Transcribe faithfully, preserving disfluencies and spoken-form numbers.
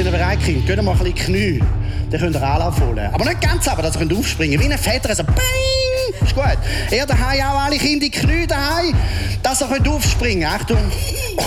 ihr bereit, Kind? Geht mal ein bisschen Knie. Dann könnt ihr Anlauf holen. Aber nicht ganz aber, dass ihr könnt aufspringen könnt. Wie ein Väter, so bang! Ist gut. Ihr daheim auch alle Kinder in die Knie daheim, dass ihr könnt aufspringen könnt. Achtung.